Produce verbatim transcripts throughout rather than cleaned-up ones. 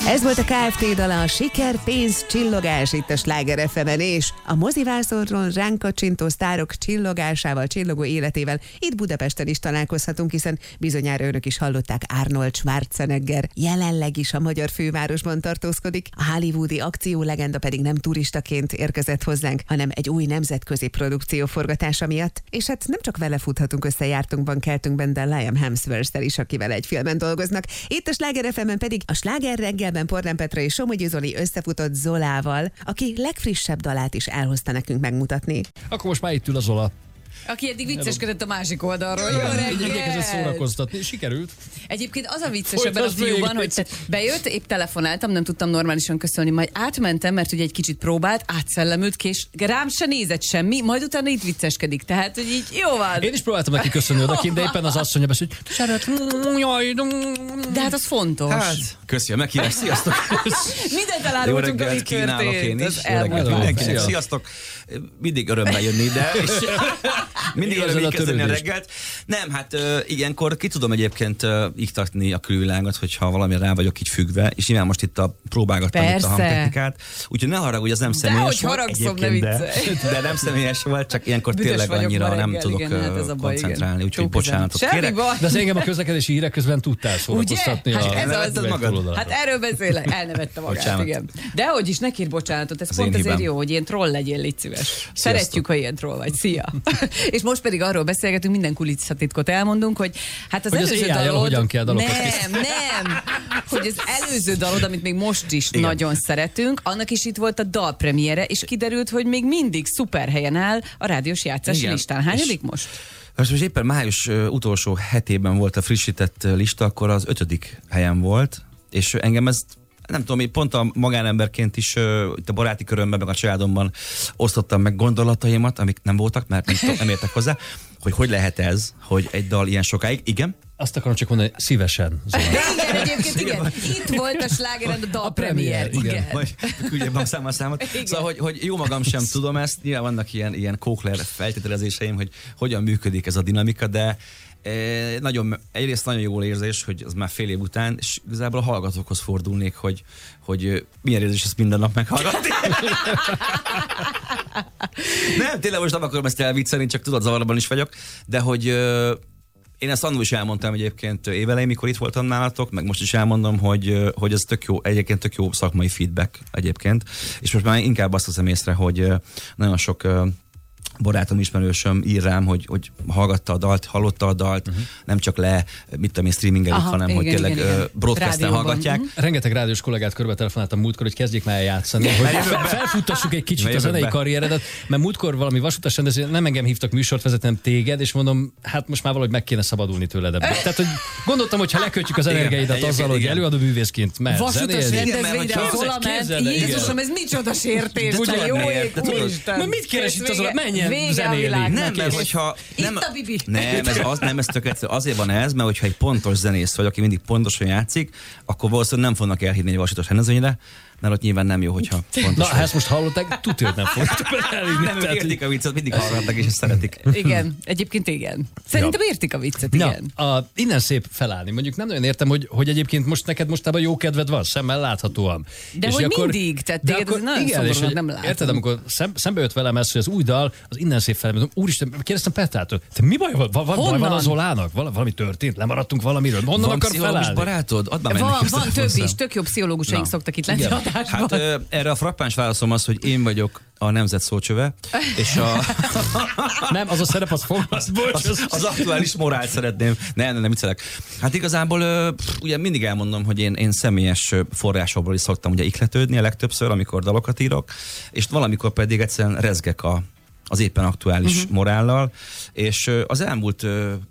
Ez volt a ká ef té dala, a siker, pénz, csillogás itt a Sláger ef emen, és a mozivászorról ránk kacsintó sztárok csillogásával, csillogó életével itt Budapesten is találkozhatunk, hiszen bizonyára önök is hallották, Arnold Schwarzenegger jelenleg is a magyar fővárosban tartózkodik, a hollywoodi akciólegenda pedig nem turistaként érkezett hozzánk, hanem egy új nemzetközi produkció forgatása miatt, és hát nem csak vele futhatunk össze jártunkban, keltünkben, de Liam Hemsworth-tel is, akivel egy filmen dolgoznak. Itt a Sláger ef emen pedig a Sláger reggelben Porrán Petra és Somogyi Zoli összefutott Zolával, aki legfrissebb dalát is elhozta nekünk megmutatni. Akkor most már itt ül a Zola. Aki eddig vicceskedett a másik oldalról. Jó reggelt! Igyekezett szórakoztatni, sikerült. Egyébként az a vicces ebben a fiúban, hogy bejött, épp telefonáltam, nem tudtam normálisan köszönni, majd átmentem, mert ugye egy kicsit próbált, átszellemült, és rám se nézett semmi, majd utána itt vicceskedik. Tehát, hogy így jó van. Én is próbáltam neki köszönni odakint, de éppen az asszonya beszél, hogy szeret. De hát az fontos. Hát, köszi a meghívás, sziasztok! Mindent elárultunk, ami történt. Az elmúlt mindenkinek. Sziasztok! Mindig örömmel jönni ide, és mindig örömmel kezdeni a reggelt. Nem, hát uh, ilyenkor ki tudom egyébként uh, iktatni a külvilágot, hogyha valamire rá vagyok így függve, és nyilván most itt a próbálgattam itt a hangtechnikát. Úgyhogy ne haragudj, ez nem személyes volt egyébként, de, de nem személyes volt, csak ilyenkor Büdös tényleg annyira reggel, nem tudok igen, hát uh, koncentrálni, úgyhogy bocsánatot kérek. De az engem a közlekedési hírek közben tudtál szórakoztatni. Hát, ez az, az magad. Hát erről beszélek, elnevette magát, igen. De hogy is ne kér bocsánatot, ez pont azért jó, hogy ilyen troll legyél, légy szíves. Szeretjük, ha ilyen troll vagy. Szia! És most pedig arról beszélgetünk, minden kulisszatitkot elmondunk, hogy hát az hogy előző az dalod... hogyan kell dalokat Nem, nem! Hogy az előző dalod, amit még most is igen. nagyon szeretünk, annak is itt volt a dalpremiere, és kiderült, hogy még mindig szuper helyen áll a rádiós játszási igen. listán. Hányadik most? Most, most éppen május utolsó hetében volt a frissített lista, akkor az ötödik helyen volt, és engem ez nem tudom, én pont a magánemberként is uh, itt a baráti körömben, meg a családomban osztottam meg gondolataimat, amik nem voltak, mert nem, tudom, nem értek hozzá, hogy hogy lehet ez, hogy egy dal ilyen sokáig, igen. Azt akarom csak mondani, szívesen. Igen, egyébként igen. Itt volt a Slágeren a dalpremier. Igen. igen. Vagy küldjem a számmal számot. Szóval, hogy, hogy jó magam sem tudom ezt, nyilván vannak ilyen, ilyen Kókler feltételezéseim, hogy hogyan működik ez a dinamika, de E, nagyon, egyrészt nagyon jó érzés, hogy az már fél év után, és igazából a hallgatókhoz fordulnék, hogy, hogy milyen érzés ezt minden nap meghallgatni. Nem, tényleg most nem akarom ezt elviccelni, csak tudod, zavarban is vagyok, de hogy ö, én ezt annól is elmondtam egyébként évelején, mikor itt voltam nálatok, meg most is elmondom, hogy, hogy ez tök jó, egyébként tök jó szakmai feedback egyébként, és most már inkább azt veszem észre, hogy nagyon sok barátom, ismerősöm ír rám, hogy, hogy hallgatta a dalt, hallotta a dalt, uh-huh. nem csak le, mit tudom én, streamingelik, hanem igen, hogy tényleg igen, broadcasten hallgatják. Uh-huh. Rengeteg rádiós kollégát körbe telefonáltam múltkor, hogy kezdjék már játszani, hogy felfuttassuk egy kicsit a zenei karrieredet, mert múltkor valami vasútas rendező, nem engem hívtak műsort vezetnem téged, és mondom, hát most már valahogy meg kéne szabadulni tőled ebből. Tehát, hogy gondoltam, hogy ha lekötjük az energiaidat azzal, hogy előadó művészként mehet vasútas rendezvényre az Zola ment, Jézusom, ez micsoda sértés, jó ég, mit keres itt az menjen zenélni. Nem, mert hogyha... Nem, Itt a bibi. Nem, ez, az, nem, ez tök egyszerű. Azért van ez, mert hogyha egy pontos zenész vagy, aki mindig pontosan játszik, akkor valószínűleg nem fognak elhívni egy vasútos rendezvényre, mert ott nyilván nem jó, hogyha pontos. Na, ha ezt most hallották, tudja, hogy nem fogtok elhívni. Nem, tehát, értik a viccet, mindig hallgatnak, és ezt szeretik. Igen, egyébként igen. Szerintem értik a viccet, igen. Na, a, innen szép felállni. Mondjuk nem nagyon értem, hogy, hogy egyébként most neked mostában jó kedved van, szemmel láthatóan. De és hogy akkor, mindig, tehát téged akkor, nagyon igen, és hogy, nem látom. Érted, amikor szem, szembe jött velem ez, hogy az új dal, az innen szép felállni. Úristen, kérdeztem Petrától, te mi baj van? Van, van, van a Zolának? Val, valami történt? Lemaradtunk valamiről? Honnan van akar felállni? Barátod? Van, van több is, tök jó pszichológusaink szoktak itt lenni adásban. Erre a frappáns válaszom az, hogy én vagyok a nemzet szócsöve, és a... nem, az a szerep, az foglasz, bocs. Az, az aktuális morált szeretném. Nem, nem, nem viccelek. Hát igazából pff, ugye mindig elmondom, hogy én, én személyes forrásokból is szoktam ugye ikletődni a legtöbbször, amikor dalokat írok, és valamikor pedig egyszerűen rezgek a, az éppen aktuális uh-huh. morállal, és az elmúlt,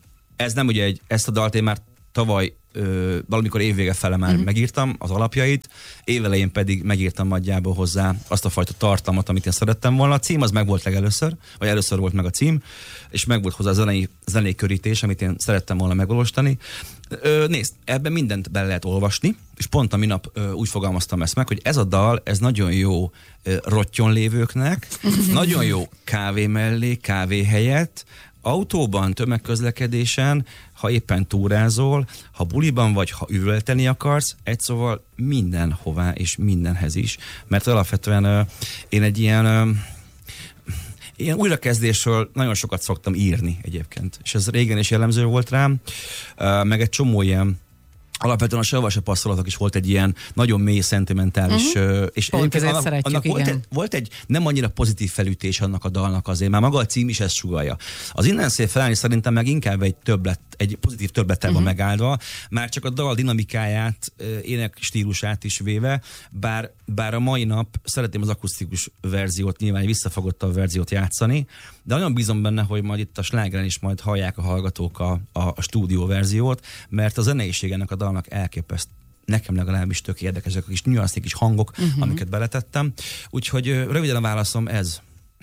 ez nem ugye egy, ezt a dalt én már tavaly Ö, valamikor évvége fele már uh-huh. megírtam az alapjait, évelején pedig megírtam nagyjából hozzá azt a fajta tartalmat, amit én szerettem volna. A cím az meg volt legelőször, vagy először volt meg a cím, és meg volt hozzá a zenei, zenei körítés, amit én szerettem volna megvalósítani. Ö, nézd, ebben mindent bele lehet olvasni, és pont a minap ö, úgy fogalmaztam ezt meg, hogy ez a dal, ez nagyon jó ö, rottyon lévőknek, nagyon jó kávé mellé, kávé helyett, autóban, tömegközlekedésen, ha éppen túrázol, ha buliban vagy, ha üvölteni akarsz, egy szóval mindenhová és mindenhez is. Mert alapvetően uh, én egy ilyen... Uh, Ilyen újrakezdésről nagyon sokat szoktam írni egyébként, és ez régen is jellemző volt rám, meg egy csomó ilyen, alapvetően a Savas passzolatok is volt egy ilyen nagyon mély, szentimentális, uh-huh. és Pont annak, annak, annak volt, egy, volt egy nem annyira pozitív felütés annak a dalnak azért, már maga a cím is ezt sugallja. Az Innen szép felállni szerintem meg inkább egy többlet, egy pozitív többlettel van uh-huh. megáldva, már csak a dal dinamikáját, ének stílusát is véve, bár, bár a mai nap szeretném az akusztikus verziót, nyilván egy visszafogottabb verziót játszani, de nagyon bízom benne, hogy majd itt a slágeren is majd hallják a hallgatók a, a, a stúdió verziót, mert a zeneiség ennek a dalnak elképeszt. Nekem legalábbis tök érdekesek a kis nüanszék, kis hangok, uh-huh. amiket beletettem. Úgyhogy röviden a válaszom ez.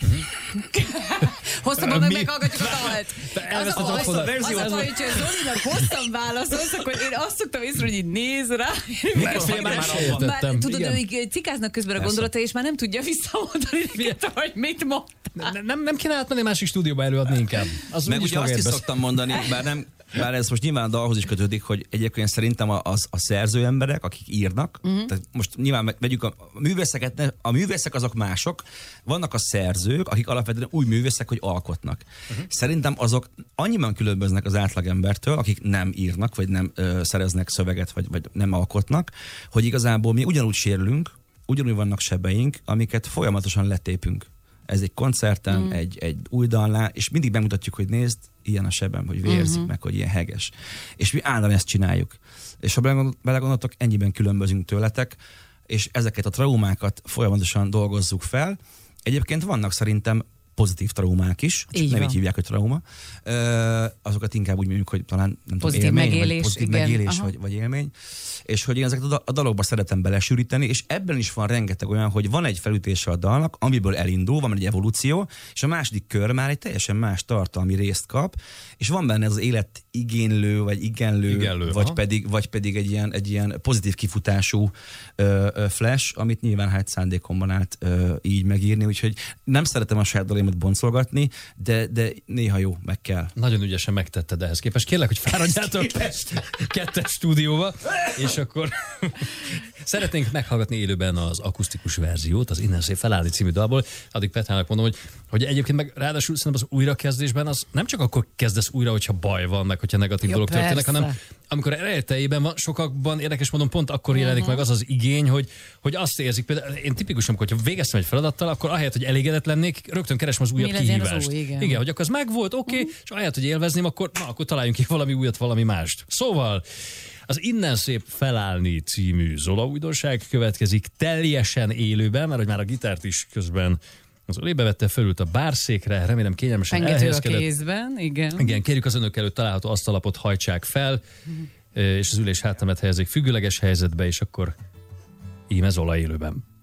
Hosszabban meg meghallgatjuk a dalt. Az a baj, hogy Zolinak hosszan válaszolsz, akkor én azt szoktam észre, hogy így néz rá. Már tudod, hogy cikáznak közben a gondolatai, és már nem tudja visszamondani neked, hogy mit mondtál. Nem, nem kéne átmenni másik stúdióba előadni inkább. Az meg ugye azt is szoktam mondani, bár nem, bár ez most nyilván a dalhoz is kötődik, hogy egyébként szerintem a, a, a szerző emberek, akik írnak, uh-huh. tehát most nyilván vegyük a, a művészeket, a művészek azok mások, vannak a szerzők, akik alapvetően úgy művészek, hogy alkotnak. Uh-huh. Szerintem azok annyiban különböznek az átlagembertől, akik nem írnak, vagy nem ö, szereznek szöveget, vagy, vagy nem alkotnak, hogy igazából mi ugyanúgy sérülünk, ugyanúgy vannak sebeink, amiket folyamatosan letépünk. Ez egy koncerten, mm. egy, egy új dalnál, és mindig bemutatjuk, hogy nézd, ilyen a sebem, hogy vérzik uh-huh. meg, hogy ilyen heges. És mi állandóan ezt csináljuk. És ha belegondoltok, ennyiben különbözünk tőletek, és ezeket a traumákat folyamatosan dolgozzuk fel. Egyébként vannak szerintem pozitív traumák is, csak nem így hívják, hogy trauma. Ö, azokat inkább úgy mondjuk, hogy talán nem pozitív tudom, élmény, megélés, vagy pozitív igen. megélés, vagy, vagy élmény. És hogy én ezeket a dalokba szeretem belesűríteni, és ebben is van rengeteg olyan, hogy van egy felütése a dalnak, amiből elindul, van egy evolúció, és a második kör már egy teljesen más tartalmi részt kap, és van benne ez az élet igénylő, vagy igenlő, igenlő vagy, pedig, vagy pedig egy ilyen, egy ilyen pozitív kifutású ö, ö, flash, amit nyilván hát szándékomban állt ö, így megírni, úgyhogy nem szeretem a saját dalémat boncolgatni, de, de néha jó, meg kell. Nagyon ügyesen megtetted ehhez képest. Kérlek, hogy fáradjátok kettes stúdióba, és akkor szeretnénk meghallgatni élőben az akusztikus verziót, az Innen szép felállni című dalból. Addig Petrának mondom, hogy, hogy egyébként meg ráadásul szerintem az újrakezdésben az nem csak akkor kezdesz újra, hogyha baj van, meg hogyha negatív dolog történnek, hanem amikor elejtejében van, sokakban érdekes módon pont akkor jelenik uh-huh. meg az az igény, hogy, hogy azt érzik, például én tipikusan, hogyha végeztem egy feladattal, akkor ahelyett, hogy elégedett lennék, rögtön keresem az újabb Mi kihívást. Az új, igen. igen, hogy akkor az megvolt, oké, okay, uh-huh. és ahelyett, hogy élvezném, akkor, na, akkor találjunk ki valami újat, valami mást. Szóval az Innen szép felállni című Zola újdonság következik teljesen élőben, mert hogy már a gitárt is közben az ölébe vette, fölült a bárszékre, remélem kényelmesen Pengető elhelyezkedett. a kézben, igen. Igen, kérjük az önök előtt található asztalapot hajtsák fel, uh-huh. és az ülés hátamet helyezik függőleges helyzetbe, és akkor íme Zola élőben.